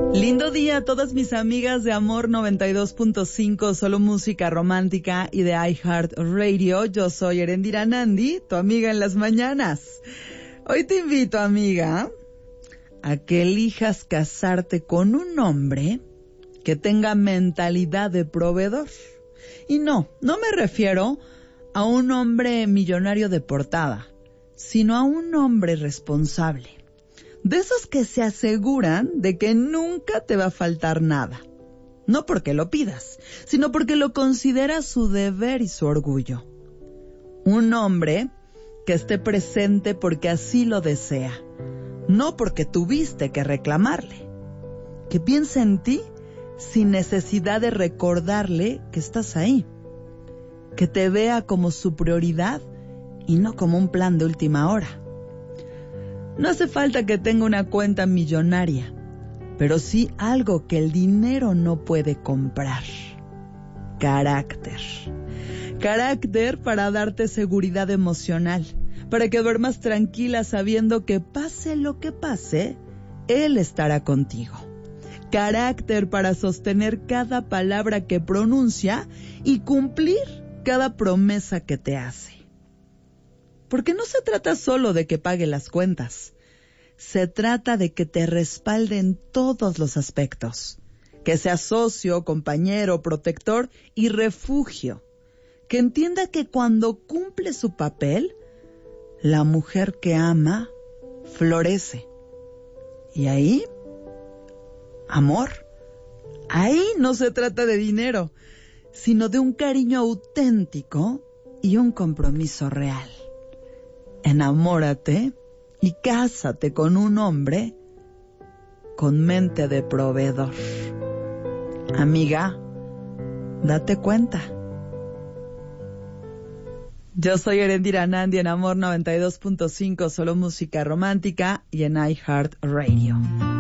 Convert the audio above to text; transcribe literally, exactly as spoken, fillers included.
Lindo día a todas mis amigas de Amor noventa y dos punto cinco, solo música romántica y de iHeartRadio. Yo soy Erendira Nandi, tu amiga en las mañanas. Hoy te invito, amiga, a que elijas casarte con un hombre que tenga mentalidad de proveedor. Y no, no me refiero a un hombre millonario de portada, sino a un hombre responsable. De esos que se aseguran de que nunca te va a faltar nada. No porque lo pidas, sino porque lo considera su deber y su orgullo. Un hombre que esté presente porque así lo desea, no porque tuviste que reclamarle. Que piense en ti sin necesidad de recordarle que estás ahí. Que te vea como su prioridad y no como un plan de última hora. No hace falta que tenga una cuenta millonaria, pero sí algo que el dinero no puede comprar. Carácter. Carácter para darte seguridad emocional, para que duermas tranquila sabiendo que pase lo que pase, él estará contigo. Carácter para sostener cada palabra que pronuncia y cumplir cada promesa que te hace. Porque no se trata solo de que pague las cuentas. Se trata de que te respalde en todos los aspectos. Que sea socio, compañero, protector y refugio. Que entienda que cuando cumple su papel, la mujer que ama florece. Y ahí, amor. Ahí no se trata de dinero, sino de un cariño auténtico y un compromiso real. Enamórate y cásate con un hombre con mente de proveedor. Amiga, date cuenta. Yo soy Erendira Nandi en Amor noventa y dos punto cinco, solo música romántica y en iHeartRadio.